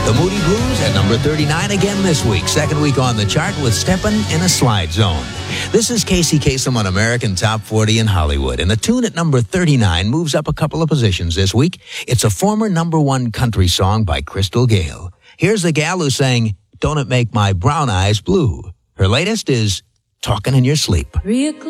The Moody Blues at number 39 again this week. Second week on the chart with Steppin' in a Slide Zone. This is Casey Kasem on American Top 40 in Hollywood. And the tune at number 39 moves up a couple of positions this week. It's a former number one country song by Crystal Gayle. Here's the gal who sang Don't It Make My Brown Eyes Blue. Her latest is Talkin' in Your Sleep.